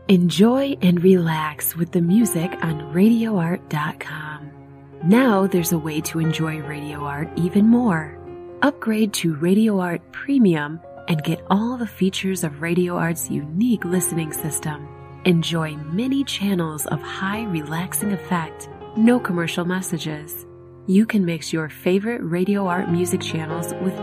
Enjoy and relax with the music on RadioArt.com. Now there's a way to enjoy Radio Art even more. Upgrade to Radio Art Premium and get all the features of Radio Art's unique listening system. Enjoy many channels of high relaxing effect, no commercial messages. You can mix your favorite Radio Art music channels with